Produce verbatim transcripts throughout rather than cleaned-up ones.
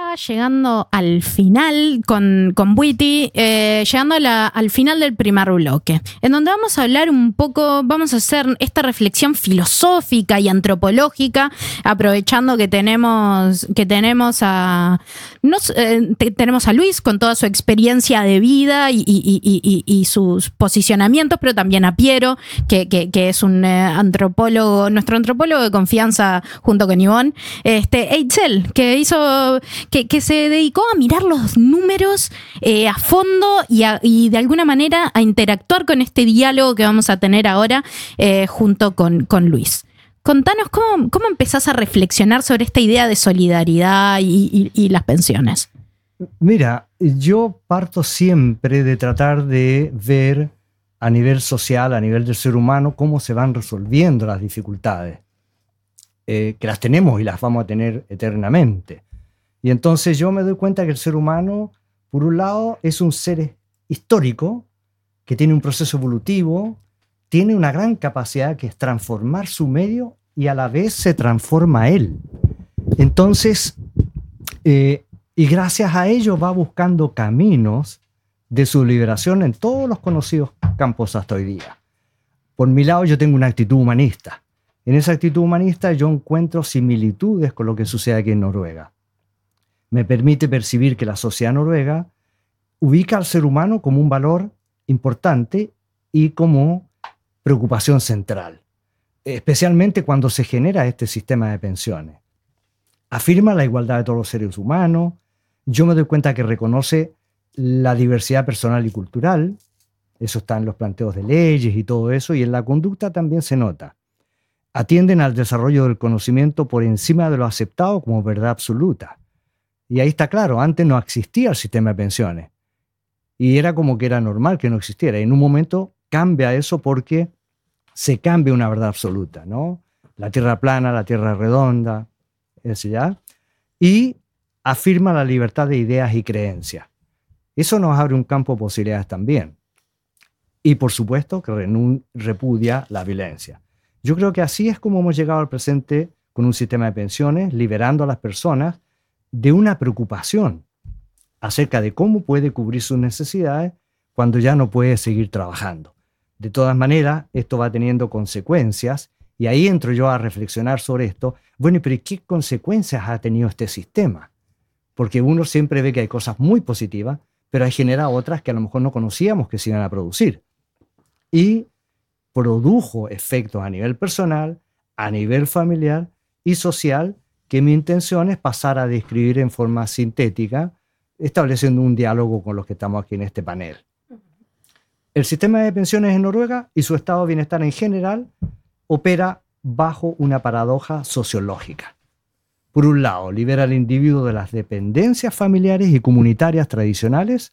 ya llegando al final con, con Bwiti, eh, llegando a la, al final del primer bloque, en donde vamos a hablar un poco, vamos a hacer esta reflexión filosófica y antropológica, aprovechando que tenemos, que tenemos a no, eh, te, tenemos a Luis con toda su experiencia de vida y, y, y, y, y sus posicionamientos, pero también a Piero, que, que, que es un eh, antropólogo, nuestro antropólogo de confianza junto con Ivonne, este, Eitzel, que hizo, que, que se dedicó a mirar los números eh, a fondo y, a, y de alguna manera a interactuar con este diálogo que vamos a tener ahora eh, junto con, con Luis. Contanos cómo, cómo empezás a reflexionar sobre esta idea de solidaridad y, y, y las pensiones. Mira, yo parto siempre de tratar de ver a nivel social, a nivel del ser humano, cómo se van resolviendo las dificultades, eh, que las tenemos y las vamos a tener eternamente. Y entonces yo me doy cuenta que el ser humano, por un lado, es un ser histórico, que tiene un proceso evolutivo, tiene una gran capacidad que es transformar su medio y a la vez se transforma él. Entonces, eh, y gracias a ello va buscando caminos de su liberación en todos los conocidos campos hasta hoy día. Por mi lado, yo tengo una actitud humanista. En esa actitud humanista yo encuentro similitudes con lo que sucede aquí en Noruega. Me permite percibir que la sociedad noruega ubica al ser humano como un valor importante y como preocupación central, especialmente cuando se genera este sistema de pensiones. Afirma la igualdad de todos los seres humanos. Yo me doy cuenta que reconoce la diversidad personal y cultural. Eso está en los planteos de leyes y todo eso, y en la conducta también se nota. Atienden al desarrollo del conocimiento por encima de lo aceptado como verdad absoluta. Y ahí está claro, antes no existía el sistema de pensiones. Y era como que era normal que no existiera. Y en un momento cambia eso porque se cambia una verdad absoluta, ¿no? La tierra plana, la tierra redonda, eso ya. Y afirma la libertad de ideas y creencias. Eso nos abre un campo de posibilidades también. Y por supuesto que renun- repudia la violencia. Yo creo que así es como hemos llegado al presente con un sistema de pensiones, liberando a las personas de una preocupación acerca de cómo puede cubrir sus necesidades cuando ya no puede seguir trabajando. De todas maneras, esto va teniendo consecuencias y ahí entro yo a reflexionar sobre esto. Bueno, pero ¿qué consecuencias ha tenido este sistema? Porque uno siempre ve que hay cosas muy positivas, pero hay genera otras que a lo mejor no conocíamos que se iban a producir. Y produjo efectos a nivel personal, a nivel familiar y social, que mi intención es pasar a describir en forma sintética, estableciendo un diálogo con los que estamos aquí en este panel. El sistema de pensiones en Noruega y su estado de bienestar en general opera bajo una paradoja sociológica. Por un lado, libera al individuo de las dependencias familiares y comunitarias tradicionales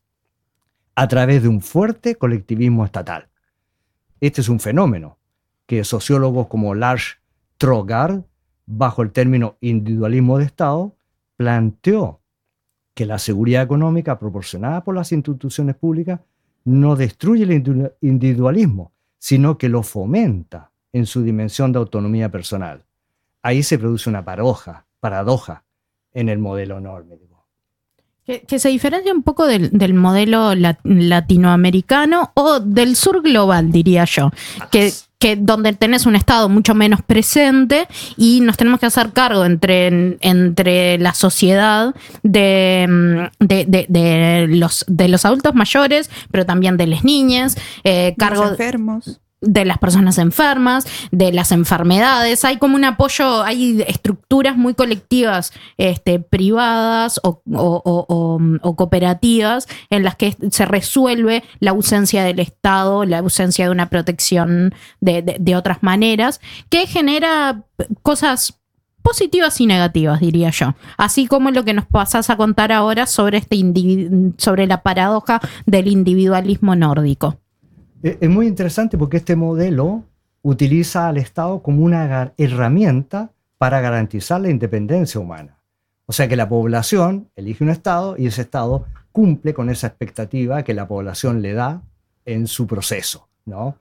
a través de un fuerte colectivismo estatal. Este es un fenómeno que sociólogos como Lars Trogard, bajo el término individualismo de Estado, planteó que la seguridad económica proporcionada por las instituciones públicas no destruye el individualismo, sino que lo fomenta en su dimensión de autonomía personal. Ahí se produce una paradoja, paradoja en el modelo nórdico. Que, que se diferencia un poco del, del modelo lat, latinoamericano o del sur global, diría yo, que, que donde tenés un Estado mucho menos presente y nos tenemos que hacer cargo entre, entre la sociedad de, de, de, de, los, de los adultos mayores, pero también de las niñas, eh, cargo los enfermos. De las personas enfermas, de las enfermedades. Hay como un apoyo, hay estructuras muy colectivas, este, privadas o, o, o, o, o cooperativas en las que se resuelve la ausencia del Estado, la ausencia de una protección de, de, de otras maneras, que genera cosas positivas y negativas, diría yo. Así como lo que nos pasás a contar ahora sobre, este individu- sobre la paradoja del individualismo nórdico. Es muy interesante porque este modelo utiliza al Estado como una herramienta para garantizar la independencia humana. O sea que la población elige un Estado y ese Estado cumple con esa expectativa que la población le da en su proceso, ¿no?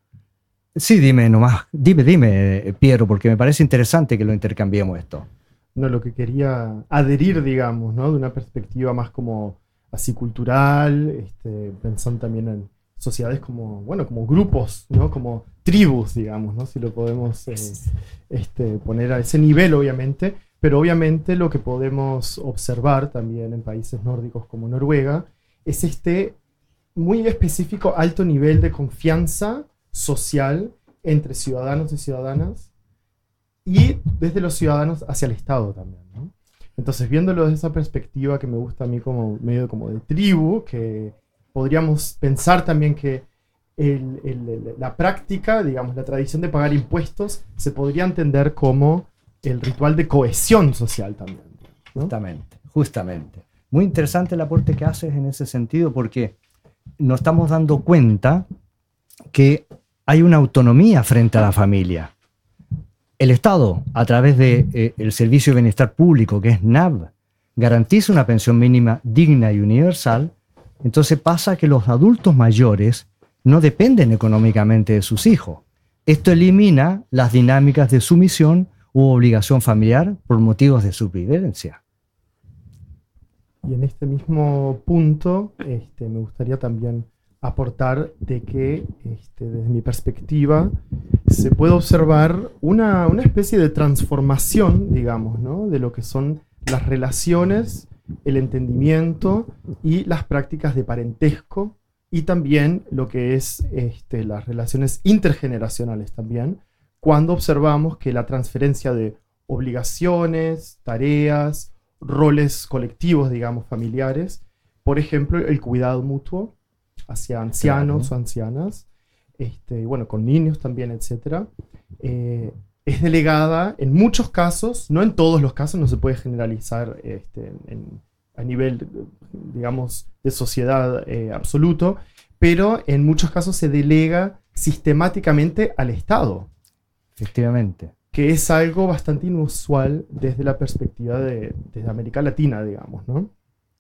Sí, dime nomás, dime, dime, Piero, porque me parece interesante que lo intercambiemos esto. no, lo que quería adherir, digamos, ¿no? De una perspectiva más como así cultural, este, pensando también en sociedades como, bueno, como grupos, ¿no? Como tribus, digamos, ¿no? Si lo podemos eh, este, poner a ese nivel, obviamente, pero obviamente lo que podemos observar también en países nórdicos como Noruega es este muy específico alto nivel de confianza social entre ciudadanos y ciudadanas y desde los ciudadanos hacia el Estado también, ¿no? Entonces, viéndolo desde esa perspectiva que me gusta a mí como medio como de tribu, que podríamos pensar también que el, el, el, la práctica, digamos, la tradición de pagar impuestos se podría entender como el ritual de cohesión social también, ¿no? Justamente, justamente. Muy interesante el aporte que haces en ese sentido, porque nos estamos dando cuenta que hay una autonomía frente a la familia. El Estado, a través del de, eh, Servicio de Bienestar Público, que es N A B, garantiza una pensión mínima digna y universal. Entonces pasa que los adultos mayores no dependen económicamente de sus hijos. Esto elimina las dinámicas de sumisión u obligación familiar por motivos de supervivencia. Y en este mismo punto este, me gustaría también aportar de que, este, desde mi perspectiva, se puede observar una, una especie de transformación, digamos, ¿no? De lo que son las relaciones, el entendimiento y las prácticas de parentesco, y también lo que es este, las relaciones intergeneracionales también, cuando observamos que la transferencia de obligaciones, tareas, roles colectivos, digamos, familiares, por ejemplo, el cuidado mutuo hacia ancianos, claro, o ancianas, este, bueno, con niños también, etcétera, eh, es delegada en muchos casos, no en todos los casos, no se puede generalizar este, en, a nivel, digamos, de sociedad eh, absoluto, pero en muchos casos se delega sistemáticamente al Estado. Efectivamente. Que es algo bastante inusual desde la perspectiva de, de América Latina, digamos, ¿no?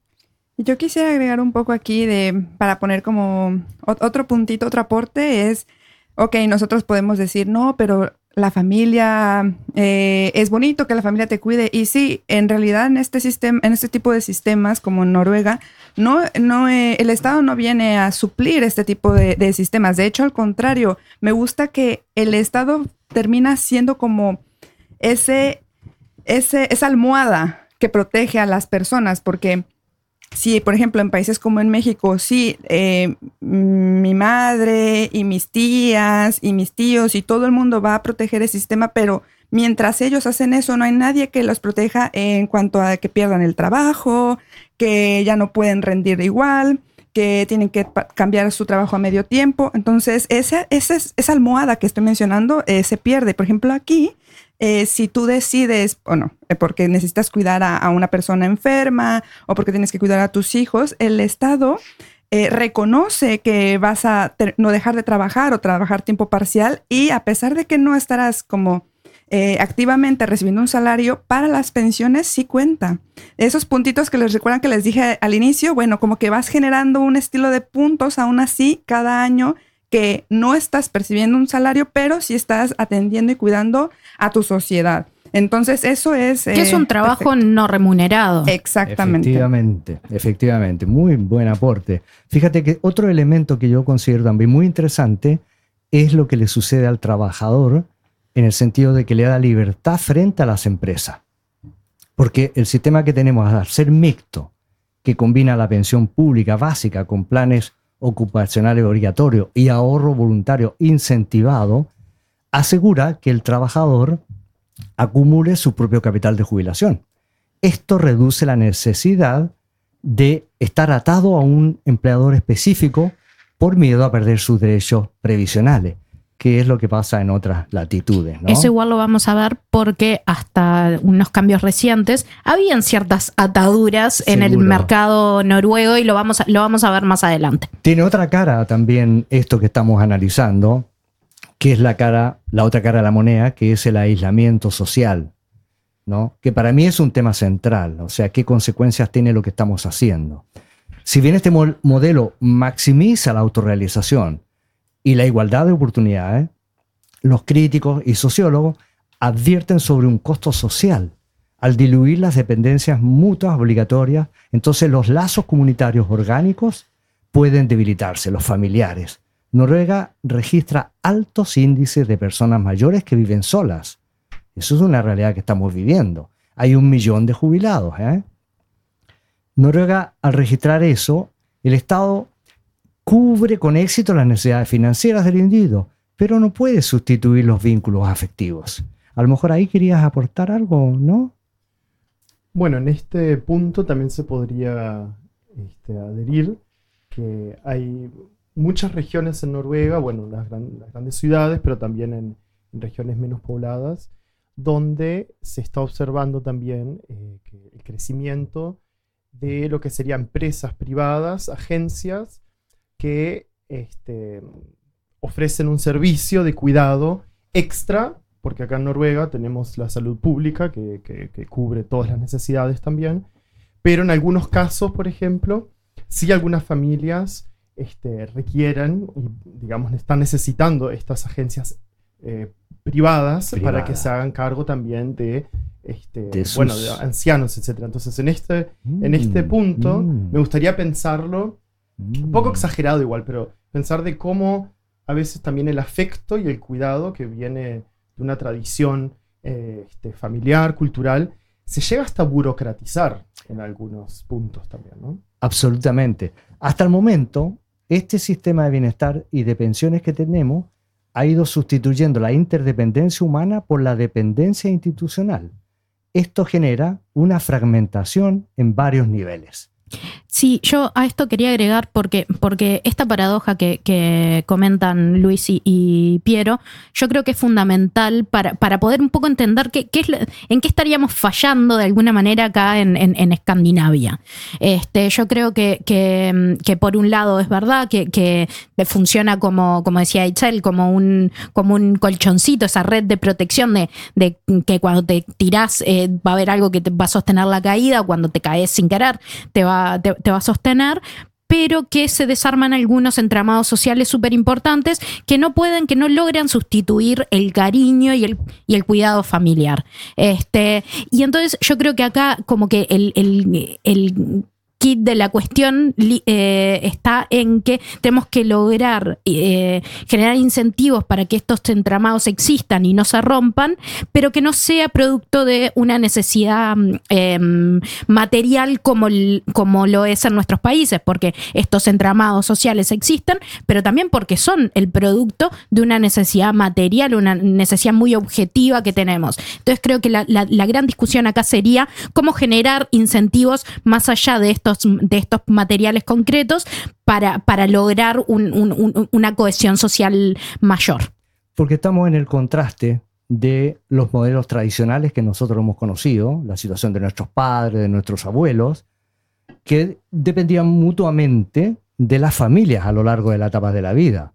Yo quisiera agregar un poco aquí de, para poner como otro puntito, otro aporte, es, ok, nosotros podemos decir, no, pero la familia, eh, es bonito que la familia te cuide. Y sí, en realidad en este sistema, en este tipo de sistemas como en Noruega, no, no, eh, el Estado no viene a suplir este tipo de, de sistemas. De hecho, al contrario, me gusta que el Estado termina siendo como ese, ese, esa almohada que protege a las personas, porque sí, por ejemplo, en países como en México, sí, eh, mi madre y mis tías y mis tíos y todo el mundo va a proteger el sistema, pero mientras ellos hacen eso, no hay nadie que los proteja en cuanto a que pierdan el trabajo, que ya no pueden rendir igual, que tienen que cambiar su trabajo a medio tiempo. Entonces, esa, esa, esa almohada que estoy mencionando eh, se pierde. Por ejemplo, aquí, Eh, si tú decides, o no, eh, porque necesitas cuidar a, a una persona enferma o porque tienes que cuidar a tus hijos, el Estado eh, reconoce que vas a ter- no dejar de trabajar o trabajar tiempo parcial, y a pesar de que no estarás como eh, activamente recibiendo un salario, para las pensiones sí cuenta. Esos puntitos que les recuerdan que les dije al inicio, bueno, como que vas generando un estilo de puntos aún así cada año, que no estás percibiendo un salario, pero sí estás atendiendo y cuidando a tu sociedad. Entonces, eso es... Que eh, es un trabajo perfecto. No remunerado. Exactamente. Efectivamente, efectivamente. Muy buen aporte. Fíjate que otro elemento que yo considero también muy interesante es lo que le sucede al trabajador, en el sentido de que le da libertad frente a las empresas. Porque el sistema que tenemos, al ser mixto, que combina la pensión pública básica con planes ocupacionales obligatorios y ahorro voluntario incentivado, asegura que el trabajador acumule su propio capital de jubilación. Esto reduce la necesidad de estar atado a un empleador específico por miedo a perder sus derechos previsionales, que es lo que pasa en otras latitudes, ¿no? Eso igual lo vamos a ver porque hasta unos cambios recientes habían ciertas ataduras Seguro. En el mercado noruego, y lo vamos a, lo vamos a ver más adelante. Tiene otra cara también esto que estamos analizando, que es la cara, la otra cara de la moneda, que es el aislamiento social, ¿no? Que para mí es un tema central, o sea, qué consecuencias tiene lo que estamos haciendo. Si bien este mo- modelo maximiza la autorrealización y la igualdad de oportunidades, los críticos y sociólogos advierten sobre un costo social Al diluir las dependencias mutuas obligatorias, entonces los lazos comunitarios orgánicos pueden debilitarse, los familiares. Noruega registra altos índices de personas mayores que viven solas. Eso es una realidad que estamos viviendo. Hay un millón de jubilados. ¿eh? Noruega, al registrar eso, el Estado cubre con éxito las necesidades financieras del individuo, pero no puede sustituir los vínculos afectivos. A lo mejor ahí querías aportar algo, ¿no? Bueno, en este punto también se podría este, adherir que hay muchas regiones en Noruega, bueno, las, gran, las grandes ciudades, pero también en, en regiones menos pobladas, donde se está observando también eh, que el crecimiento de lo que serían empresas privadas, agencias, que este, ofrecen un servicio de cuidado extra, porque acá en Noruega tenemos la salud pública que, que, que cubre todas las necesidades también, pero en algunos casos, por ejemplo, sí algunas familias este, requieren, y digamos, están necesitando estas agencias eh, privadas Privada. para que se hagan cargo también de, este, de sus... bueno, de ancianos, etcétera. Entonces, en este, Mm, en este punto, mm. me gustaría pensarlo, Mm. un poco exagerado igual, pero pensar de cómo a veces también el afecto y el cuidado que viene de una tradición eh, este, familiar, cultural, se llega hasta burocratizar en algunos puntos también, ¿no? Absolutamente. Hasta el momento, este sistema de bienestar y de pensiones que tenemos ha ido sustituyendo la interdependencia humana por la dependencia institucional. Esto genera una fragmentación en varios niveles. Sí, yo a esto quería agregar porque, porque esta paradoja que, que comentan Luis y, y Piero, yo creo que es fundamental para, para poder un poco entender qué, qué es lo, en qué estaríamos fallando de alguna manera acá en, en, en Escandinavia. Este, yo creo que, que, que por un lado es verdad que, que funciona como, como decía Itzel, como un, como un colchoncito, esa red de protección de, de que cuando te tirás eh, va a haber algo que te va a sostener la caída, cuando te caes sin querer te va, te, te va a sostener, pero que se desarman algunos entramados sociales súper importantes que no pueden, que no logran sustituir el cariño y el, y el cuidado familiar. Este, y entonces yo creo que acá como que el, el, el kit de la cuestión eh, está en que tenemos que lograr eh, generar incentivos para que estos entramados existan y no se rompan, pero que no sea producto de una necesidad eh, material como, como lo es en nuestros países, porque estos entramados sociales existen, pero también porque son el producto de una necesidad material, una necesidad muy objetiva que tenemos. Entonces creo que la, la, la gran discusión acá sería cómo generar incentivos más allá de estos de estos materiales concretos para, para lograr un, un, un, una cohesión social mayor. Porque estamos en el contraste de los modelos tradicionales que nosotros hemos conocido, la situación de nuestros padres, de nuestros abuelos, que dependían mutuamente de las familias a lo largo de la etapa de la vida.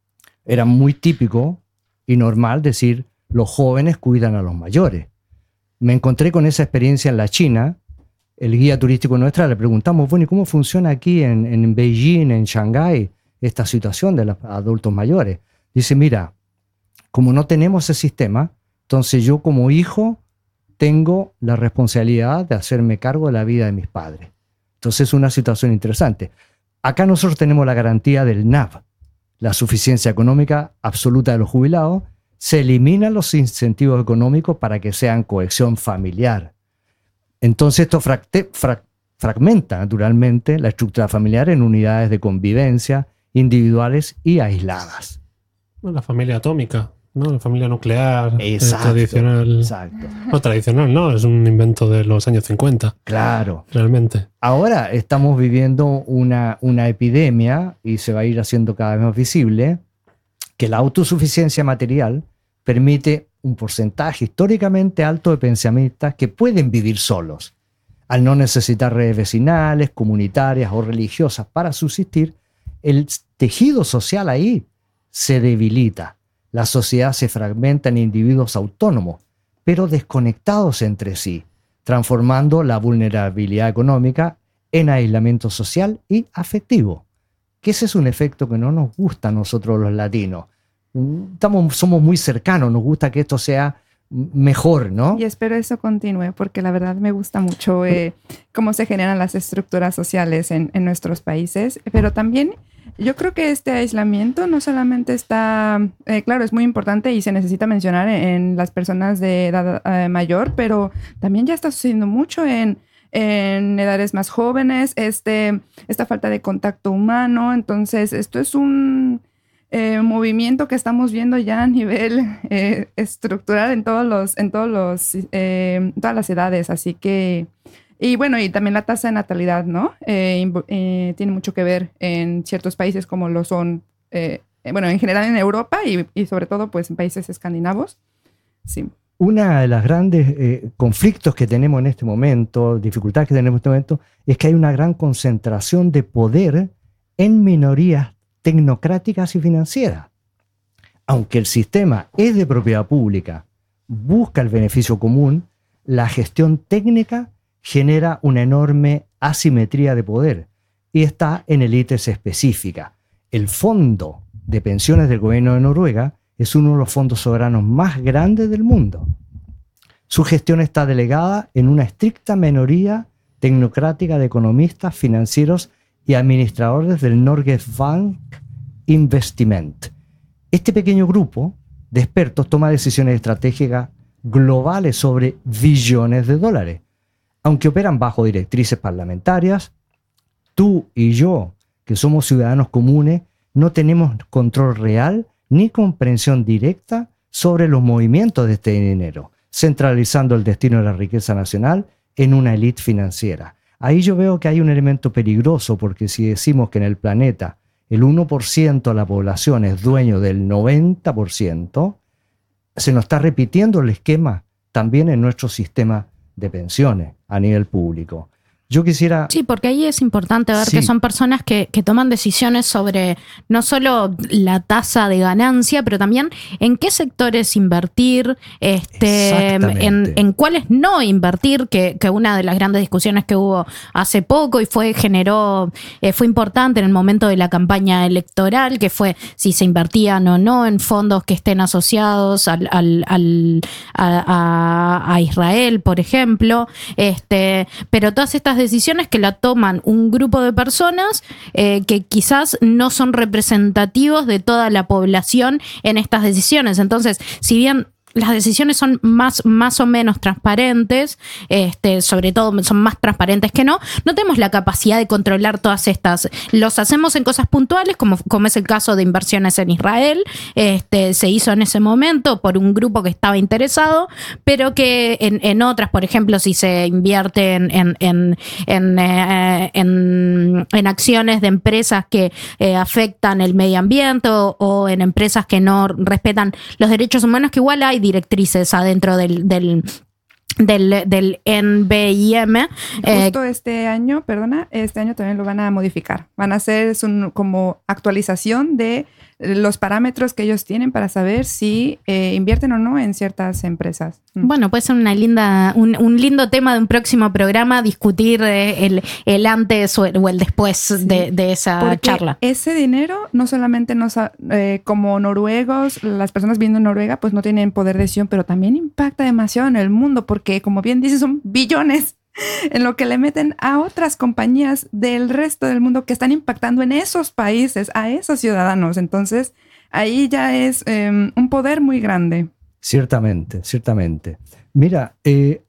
Era muy típico y normal decir, los jóvenes cuidan a los mayores. Me encontré con esa experiencia en la China. El guía turístico nuestra le preguntamos, bueno, ¿y cómo funciona aquí en, en Beijing, en Shanghái, esta situación de los adultos mayores? Dice, mira, como no tenemos ese sistema, entonces yo como hijo tengo la responsabilidad de hacerme cargo de la vida de mis padres. Entonces es una situación interesante. Acá nosotros tenemos la garantía del N A V, la suficiencia económica absoluta de los jubilados. Se eliminan los incentivos económicos para que sean cohesión familiar. Entonces esto fracte, fra, fragmenta naturalmente la estructura familiar en unidades de convivencia individuales y aisladas. La familia atómica, ¿no? La familia nuclear, Exacto, tradicional. Exacto. No, tradicional, no, es un invento de los años cincuenta. Claro. Realmente. Ahora estamos viviendo una, una epidemia, y se va a ir haciendo cada vez más visible, que la autosuficiencia material permite un porcentaje históricamente alto de pensionistas que pueden vivir solos. Al no necesitar redes vecinales, comunitarias o religiosas para subsistir, el tejido social ahí se debilita. La sociedad se fragmenta en individuos autónomos, pero desconectados entre sí, transformando la vulnerabilidad económica en aislamiento social y afectivo. Que ese es un efecto que no nos gusta a nosotros los latinos. Estamos, somos muy cercanos, nos gusta que esto sea mejor, ¿no? Y espero eso continúe, porque la verdad me gusta mucho eh, cómo se generan las estructuras sociales en, en nuestros países, pero también yo creo que este aislamiento no solamente está, eh, claro, es muy importante y se necesita mencionar en, en las personas de edad eh, mayor, pero también ya está sucediendo mucho en, en edades más jóvenes, este, esta falta de contacto humano. Entonces, esto es un eh, movimiento que estamos viendo ya a nivel eh, estructural en todos los, en todos los, eh, todas las edades, así que... Y bueno, y también la tasa de natalidad, ¿no? Eh, eh, tiene mucho que ver en ciertos países como lo son, eh, bueno, en general en Europa y, y sobre todo pues en países escandinavos. Sí. Una de las grandes eh, conflictos que tenemos en este momento, dificultades que tenemos en este momento, es que hay una gran concentración de poder en minorías tecnocráticas y financieras. Aunque el sistema es de propiedad pública, busca el beneficio común, la gestión técnica genera una enorme asimetría de poder y está en élites específicas. El fondo de pensiones del gobierno de Noruega es uno de los fondos soberanos más grandes del mundo. Su gestión está delegada en una estricta minoría tecnocrática de economistas, financieros y administradores del Norges Bank Investment. Este pequeño grupo de expertos toma decisiones estratégicas globales sobre billones de dólares. Aunque operan bajo directrices parlamentarias, tú y yo, que somos ciudadanos comunes, no tenemos control real ni comprensión directa sobre los movimientos de este dinero, centralizando el destino de la riqueza nacional en una élite financiera. Ahí yo veo que hay un elemento peligroso, porque si decimos que en el planeta el uno por ciento de la población es dueño del noventa por ciento, se nos está repitiendo el esquema también en nuestro sistema de pensiones a nivel público. Yo quisiera... Sí, porque ahí es importante ver sí. que son personas que, que toman decisiones sobre no solo la tasa de ganancia, pero también en qué sectores invertir, este, en, en cuáles no invertir, que, que una de las grandes discusiones que hubo hace poco y fue generó eh, fue importante en el momento de la campaña electoral, que fue si se invertían o no en fondos que estén asociados al, al, al, a, a, a Israel, por ejemplo, este, pero todas estas decisiones que la toman un grupo de personas eh, que quizás no son representativos de toda la población en estas decisiones. Entonces, si bien las decisiones son más, más o menos transparentes, este, sobre todo son más transparentes que no, no tenemos la capacidad de controlar todas estas. Los hacemos en cosas puntuales, como, como es el caso de inversiones en Israel, este, se hizo en ese momento por un grupo que estaba interesado, pero que en, en otras, por ejemplo, si se invierte en, en, en, en, eh, en, en acciones de empresas que eh, afectan el medio ambiente o, o en empresas que no respetan los derechos humanos, que igual hay directrices adentro del, del, del, del N B I M. Justo eh, este año, perdona, este año también lo van a modificar. Van a hacer un, como actualización de los parámetros que ellos tienen para saber si eh, invierten o no en ciertas empresas. Bueno, puede ser una linda, un, un lindo tema de un próximo programa, discutir eh, el, el antes o el, o el después sí. de, de esa Porque charla. Ese dinero no solamente nos, eh, como noruegos, las personas viviendo en Noruega, pues no tienen poder de decisión, pero también impacta demasiado en el mundo, porque como bien dices, son billones en lo que le meten a otras compañías del resto del mundo que están impactando en esos países, a esos ciudadanos. Entonces, ahí ya es eh, un poder muy grande. Ciertamente, ciertamente. Mira, eh,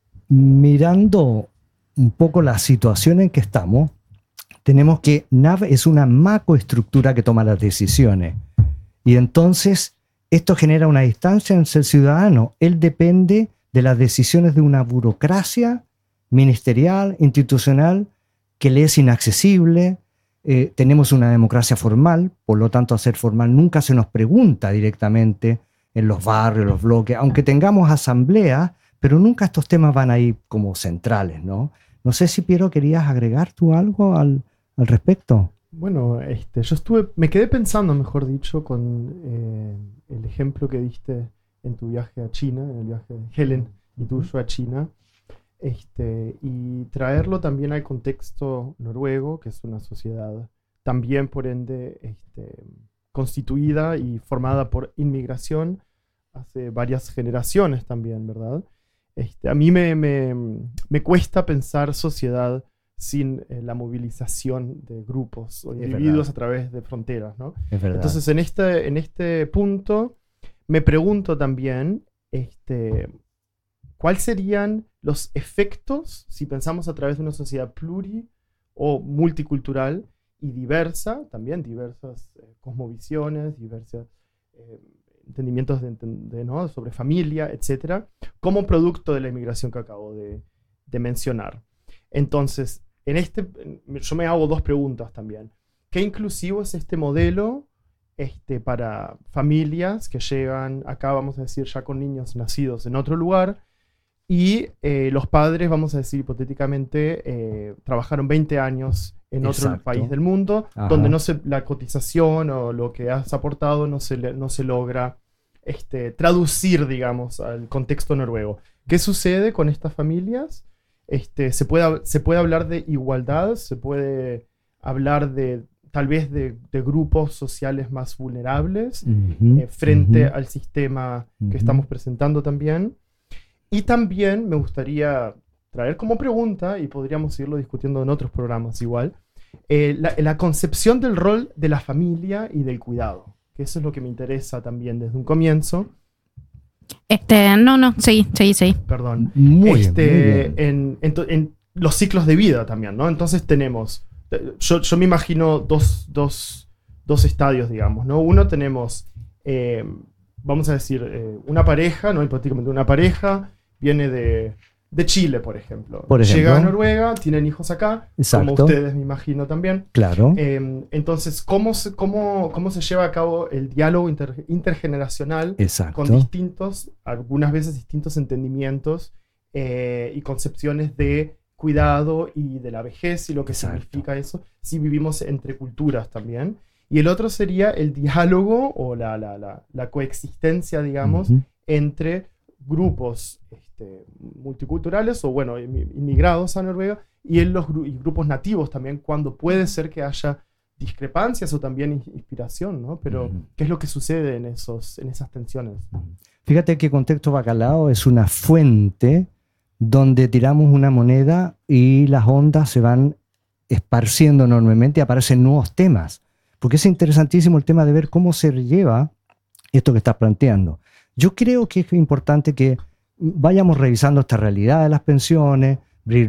mirando un poco la situación en que estamos, tenemos que N A V es una macroestructura que toma las decisiones. Y entonces, esto genera una distancia entre el ciudadano. Él depende de las decisiones de una burocracia ministerial, institucional, que le es inaccesible. Eh, tenemos una democracia formal, por lo tanto, a ser formal nunca se nos pregunta directamente en los barrios, los bloques, aunque tengamos asambleas, pero nunca estos temas van ahí como centrales, ¿no? No sé si, Piero, querías agregar tú algo al, al respecto. Bueno, este, yo estuve, me quedé pensando, mejor dicho, con eh, el ejemplo que diste en tu viaje a China, en el viaje de Helen y tuyo a China. Este, y traerlo también al contexto noruego, que es una sociedad también, por ende, este, constituida y formada por inmigración, hace varias generaciones también, ¿verdad? Este, a mí me, me, me cuesta pensar sociedad sin eh, la movilización de grupos o individuos a través de fronteras, ¿no? Es verdad. Entonces, en este, en este punto, me pregunto también, este, ¿cuáles serían los efectos si pensamos a través de una sociedad pluri o multicultural y diversa, también diversas eh, cosmovisiones, diversos eh, entendimientos de, de, ¿no? sobre familia, etcétera, como producto de la inmigración que acabo de, de mencionar? Entonces, en este, yo me hago dos preguntas también. ¿Qué inclusivo es este modelo este, para familias que llegan acá, vamos a decir, ya con niños nacidos en otro lugar? Y eh, los padres, vamos a decir hipotéticamente, eh, trabajaron veinte años en otro Exacto. país del mundo, Ajá. donde no se, la cotización o lo que has aportado no se, le, no se logra este, traducir, digamos, al contexto noruego. ¿Qué sucede con estas familias? Este, se, puede, se puede hablar de igualdad, se puede hablar de tal vez de, de grupos sociales más vulnerables Uh-huh, eh, frente uh-huh. al sistema Uh-huh. que estamos presentando también. Y también me gustaría traer como pregunta, y podríamos irlo discutiendo en otros programas igual, eh, la, la concepción del rol de la familia y del cuidado, que eso es lo que me interesa también desde un comienzo. Este, no, no, sí, sí, sí. Perdón. Muy este, bien, muy bien. En, en, en los ciclos de vida también, ¿no? Entonces tenemos, yo, yo me imagino dos, dos, dos estadios, digamos, ¿no? Uno tenemos, eh, vamos a decir, eh, una pareja, ¿no? Hipotéticamente una pareja, viene de, de Chile, por ejemplo. Por ejemplo. Llega a Noruega, tienen hijos acá, Exacto. como ustedes me imagino también. Claro. Eh, entonces, ¿cómo se, cómo, ¿cómo se lleva a cabo el diálogo inter, intergeneracional Exacto. con distintos, algunas veces distintos entendimientos eh, y concepciones de cuidado y de la vejez y lo que Exacto. significa eso, si vivimos entre culturas también? Y el otro sería el diálogo o la, la, la, la coexistencia, digamos, Uh-huh. entre grupos este, multiculturales o, bueno, inmigrados a Noruega y en los gru- y grupos nativos también, cuando puede ser que haya discrepancias o también in- inspiración, ¿no? Pero, Ujú. ¿qué es lo que sucede en, esos, en esas tensiones? Fíjate que Contexto Bacalao es una fuente donde tiramos una moneda y las ondas se van esparciendo enormemente y aparecen nuevos temas. Porque es interesantísimo el tema de ver cómo se lleva esto que estás planteando. Yo creo que es importante que vayamos revisando esta realidad de las pensiones,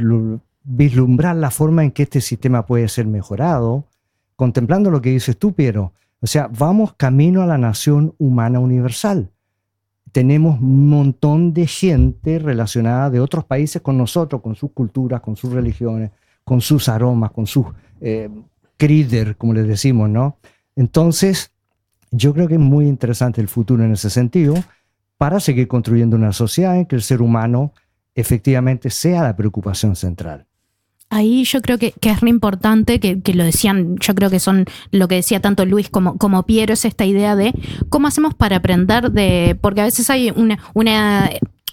vislumbrar la forma en que este sistema puede ser mejorado, contemplando lo que dices tú, Piero. O sea, vamos camino a la nación humana universal. Tenemos un montón de gente relacionada de otros países con nosotros, con sus culturas, con sus religiones, con sus aromas, con sus eh, krider, como les decimos, ¿no? Entonces, yo creo que es muy interesante el futuro en ese sentido, para seguir construyendo una sociedad en que el ser humano efectivamente sea la preocupación central. Ahí yo creo que, que es re importante, que, que lo decían, yo creo que son lo que decía tanto Luis como, como Piero, es esta idea de cómo hacemos para aprender de, porque a veces hay una, una,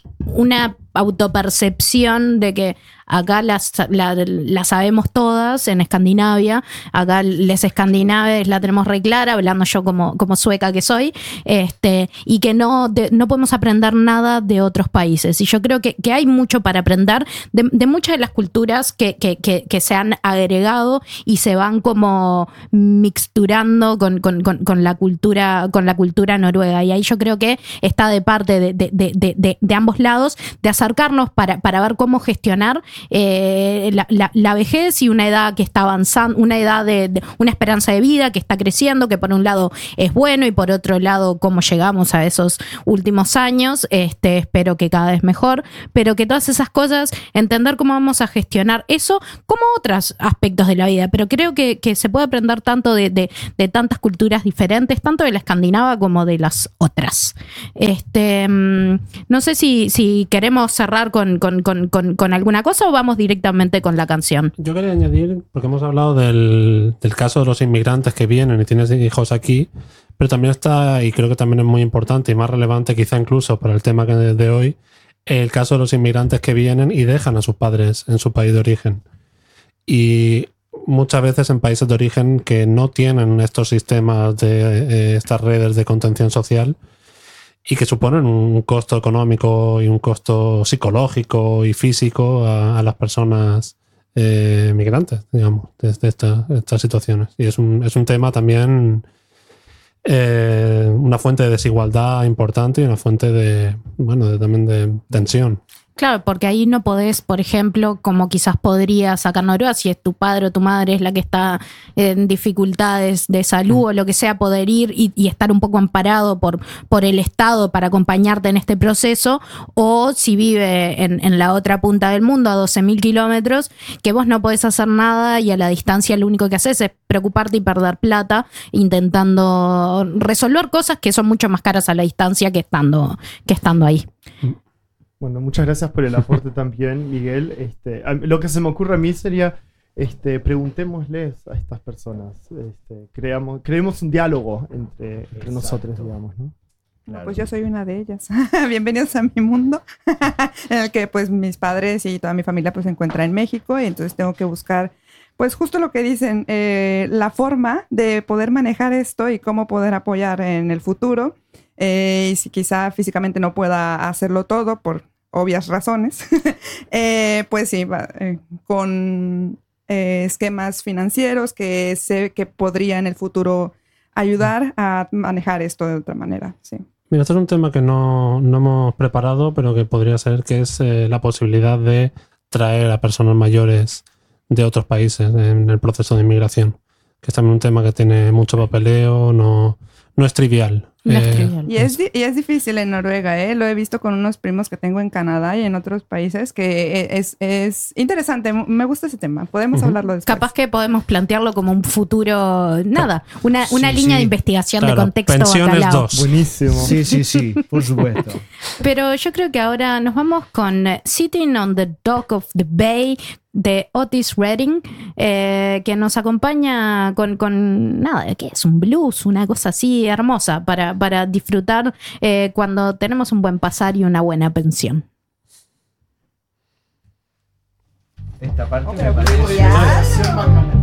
una autopercepción de que acá las, la, la sabemos todas en Escandinavia, acá les escandinaves la tenemos re clara, hablando yo como, como sueca que soy, este, y que no, de, no podemos aprender nada de otros países. Y yo creo que, que hay mucho para aprender de, de muchas de las culturas que, que, que, que se han agregado y se van como mixturando con, con, con, con la cultura, con la cultura noruega. Y ahí yo creo que está de parte de, de, de, de, de ambos lados de acercarnos para, para ver cómo gestionar Eh, la, la, la vejez y una edad que está avanzando, una edad de, de una esperanza de vida que está creciendo, que por un lado es bueno y por otro lado cómo llegamos a esos últimos años, este, espero que cada vez mejor, pero que todas esas cosas, entender cómo vamos a gestionar eso como otros aspectos de la vida, pero creo que, que se puede aprender tanto de, de, de tantas culturas diferentes, tanto de la escandinava como de las otras. Este, no sé si, si queremos cerrar con, con, con, con, con alguna cosa o vamos directamente con la canción. Yo quería añadir, porque hemos hablado del, del caso de los inmigrantes que vienen y tienes hijos aquí, pero también está, y creo que también es muy importante y más relevante quizá incluso para el tema de, de hoy, el caso de los inmigrantes que vienen y dejan a sus padres en su país de origen. Y muchas veces en países de origen que no tienen estos sistemas de eh, estas redes de contención social y que suponen un costo económico y un costo psicológico y físico a, a las personas eh, migrantes, digamos, desde esta, estas situaciones. Y es un, es un tema también, eh, una fuente de desigualdad importante y una fuente de, bueno, de, también de tensión. Claro, porque ahí no podés, por ejemplo, como quizás podrías acá en Noruega, si es tu padre o tu madre es la que está en dificultades de salud o lo que sea, poder ir y, y estar un poco amparado por, por el Estado para acompañarte en este proceso, o si vive en, en la otra punta del mundo, a doce mil kilómetros, que vos no podés hacer nada y a la distancia lo único que haces es preocuparte y perder plata intentando resolver cosas que son mucho más caras a la distancia que estando, que estando ahí. Bueno, muchas gracias por el aporte también, Miguel. Este, a- lo que se me ocurre a mí sería, este, preguntémosles a estas personas, este, creamos, creemos un diálogo entre, entre Exacto. nosotros, digamos, ¿no? No, pues yo soy una de ellas. Bienvenidos a mi mundo, en el que pues mis padres y toda mi familia pues se encuentra en México, y entonces tengo que buscar pues justo lo que dicen, eh, la forma de poder manejar esto y cómo poder apoyar en el futuro. Eh, y si quizá físicamente no pueda hacerlo todo por obvias razones, eh, pues sí, va, eh, con eh, esquemas financieros que sé que podría en el futuro ayudar a manejar esto de otra manera, sí. Mira, este es un tema que no, no hemos preparado, pero que podría ser, que es eh, la posibilidad de traer a personas mayores de otros países en el proceso de inmigración, que es también un tema que tiene mucho papeleo, no, no es trivial. No es Eh, trivial. Y es, di- y es difícil en Noruega, ¿eh? Lo he visto con unos primos que tengo en Canadá y en otros países, que e- es, es interesante. M- Me gusta ese tema. Podemos Ujú. hablarlo después. Capaz que podemos plantearlo como un futuro, nada, una, una Sí, línea sí. de investigación Claro, de contexto pensiones bacalao. dos. Buenísimo. Sí, sí, sí, por supuesto. Pero yo creo que ahora nos vamos con eh, Sitting on the Dock of the Bay de Otis Redding, eh, que nos acompaña con, con nada, ¿qué es? Un blues, una cosa así hermosa para, para disfrutar eh, cuando tenemos un buen pasar y una buena pensión. Esta parte Ok, me ok, parece... ya.